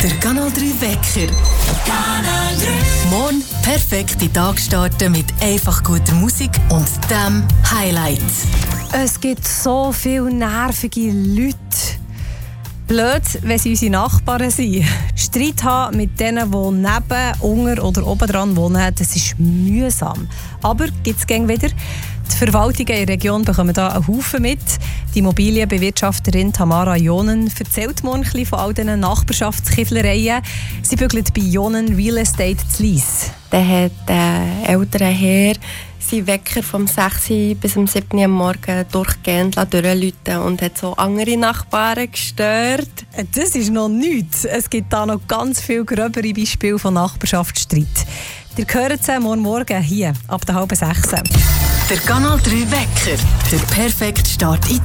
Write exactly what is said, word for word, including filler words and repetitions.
Der Kanal drei Wecker. Kanal drei. Morgen perfekt in den Tag starten mit einfach guter Musik und dem Highlight. Es gibt so viele nervige Leute. Blöd, wenn sie unsere Nachbarn sind. Streit haben mit denen, die neben, unter oder oben dran wohnen, das ist mühsam. Aber gibt es gern wieder. Die Verwaltungen in der Region bekommen da einen Haufen mit. Die Immobilienbewirtschafterin Tamara Jonen erzählt morgen ein bisschen von all diesen Nachbarschaftskiflereien. Sie bügelt bei Jonen Real Estate zu Lyss. Dann hat der ältere Herr seinen Wecker vom sechs bis um sieben Uhr am Morgen durchgehend durchläuten und hat so andere Nachbarn gestört. Das ist noch nichts. Es gibt da noch ganz viele gröbere Beispiele von Nachbarschaftsstreit. Ihr hört sie morgen Morgen hier ab der halben sechs. Der Kanal drei Wecker. Der perfekte Start in